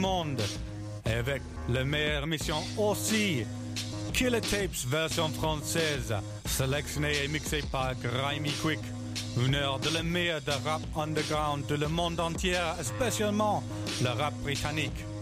monde. Et avec la meilleure émission aussi. Killer Tapes version française, sélectionnée et mixée par Grimy Quick. Une heure de la meilleure de rap underground de le monde entier, spécialement le rap britannique.